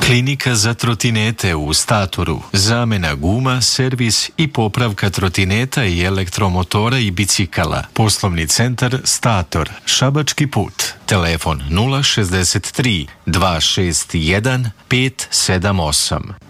Klinika za trotinete u Statoru. Zamena guma, servis i popravka trotineta i elektromotora i bicikala. Poslovni centar Stator, Šabački put. Telefon 063 261 578.